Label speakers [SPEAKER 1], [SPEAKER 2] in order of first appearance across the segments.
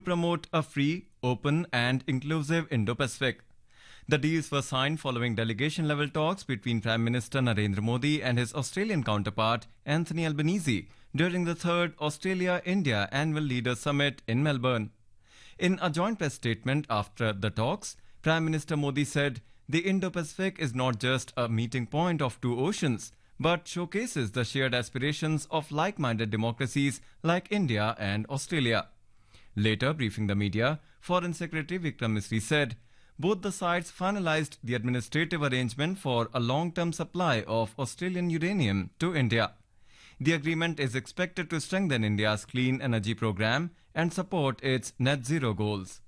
[SPEAKER 1] promote a free, open, and inclusive Indo-Pacific. The deals were signed following delegation-level talks between Prime Minister Narendra Modi and his Australian counterpart, Anthony Albanese, during the third Australia-India Annual Leaders Summit in Melbourne. In a joint press statement after the talks, Prime Minister Modi said, "The Indo-Pacific is not just a meeting point of two oceans, but showcases the shared aspirations of like-minded democracies like India and Australia." Later, briefing the media, Foreign Secretary Vikram Misri said, both the sides finalized the administrative arrangement for a long-term supply of Australian uranium to India. The agreement is expected to strengthen India's clean energy program and support its net zero goals.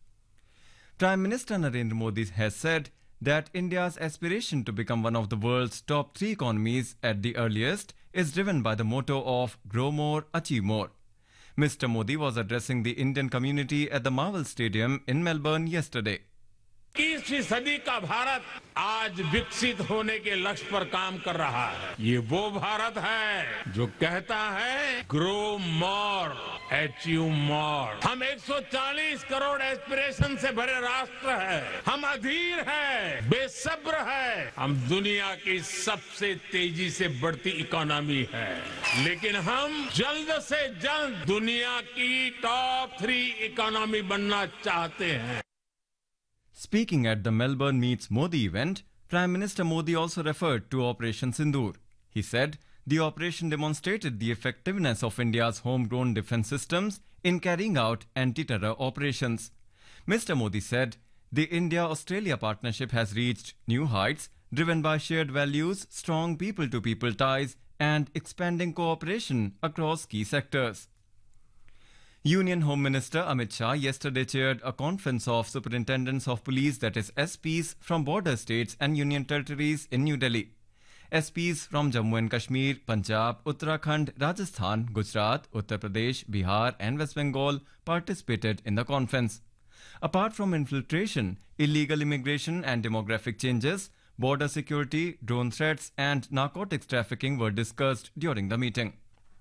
[SPEAKER 1] Prime Minister Narendra Modi has said that India's aspiration to become one of the world's top 3 economies at the earliest is driven by the motto of grow more, achieve more. Mr. Modi was addressing the Indian community at the Marvel Stadium in Melbourne yesterday.
[SPEAKER 2] 21वीं सदी का भारत आज विकसित होने के लक्ष्य पर काम कर रहा है। ये वो भारत है जो कहता है ग्रो मोर, अचीव मोर। हम 140 करोड़ एस्पिरेशन से भरे राष्ट्र है। हम अधीर है, बेसब्र है। हम दुनिया की सबसे तेजी से बढ़ती इकोनॉमी है, लेकिन हम जल्द से जल्द दुनिया की टॉप 3 इकोनॉमी बनना चाहते हैं।
[SPEAKER 1] Speaking at the Melbourne Meets Modi event, Prime Minister Modi also referred to Operation Sindoor. He said the operation demonstrated the effectiveness of India's homegrown defense systems in carrying out anti-terror operations. Mr. Modi said the India-Australia partnership has reached new heights, driven by shared values, strong people-to-people ties, and expanding cooperation across key sectors. Union Home Minister Amit Shah yesterday chaired a conference of superintendents of police, that is SPs, from border states and union territories in New Delhi. SPs from Jammu and Kashmir, Punjab, Uttarakhand, Rajasthan, Gujarat, Uttar Pradesh, Bihar and West Bengal participated in the conference. Apart from infiltration, illegal immigration and demographic changes, border security, drone threats and narcotics trafficking were discussed during the meeting.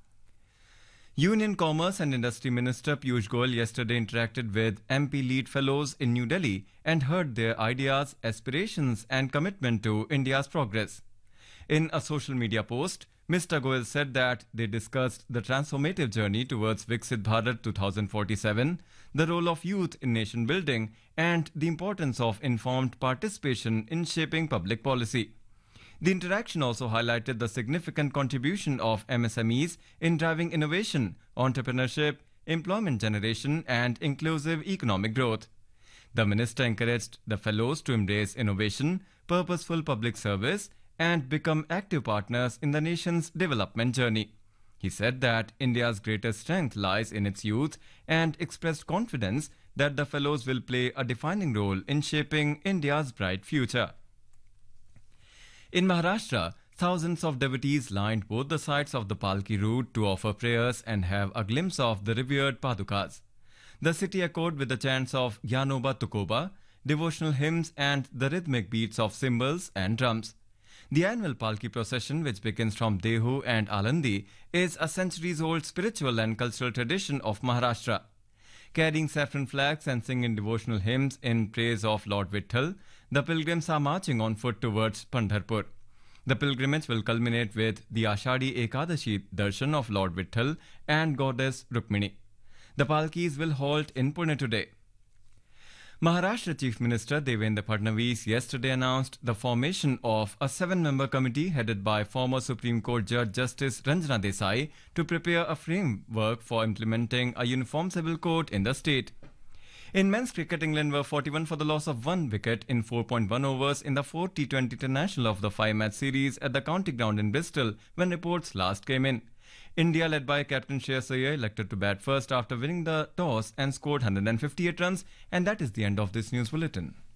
[SPEAKER 1] Union Commerce and Industry Minister Piyush Goyal yesterday interacted with MP Lead Fellows in New Delhi and heard their ideas, aspirations and commitment to India's progress. In a social media post, Mr. Goyal said that they discussed the transformative journey towards Viksit Bharat 2047, the role of youth in nation building and the importance of informed participation in shaping public policy. The interaction also highlighted the significant contribution of MSMEs in driving innovation, entrepreneurship, employment generation, and inclusive economic growth. The minister encouraged the fellows to embrace innovation, purposeful public service, and become active partners in the nation's development journey. He said that India's greatest strength lies in its youth and expressed confidence that the fellows will play a defining role in shaping India's bright future. In Maharashtra, thousands of devotees lined both the sides of the Palki route to offer prayers and have a glimpse of the revered Padukas. The city echoed with the chants of Gyanoba Tukoba, devotional hymns and the rhythmic beats of cymbals and drums. The annual Palki procession, which begins from Dehu and Alandi, is a centuries-old spiritual and cultural tradition of Maharashtra. Carrying saffron flags and singing devotional hymns in praise of Lord Vitthal, the pilgrims are marching on foot towards Pandharpur. The pilgrimage will culminate with the Ashadi Ekadashi darshan of Lord Vitthal and Goddess Rukmini. The Palkis will halt in Pune today. Maharashtra Chief Minister Devendra Fadnavis yesterday announced the formation of a 7-member committee headed by former Supreme Court Judge Justice Ranjana Desai to prepare a framework for implementing a uniform civil code in the state. In men's cricket, England were 41 for the loss of 1 wicket in 4.1 overs in the 4th T20 International of the 5-match series at the County Ground in Bristol when reports last came in. India, led by captain Shreyas Iyer, elected to bat first after winning the toss and scored 158 runs. And that is the end of this news bulletin.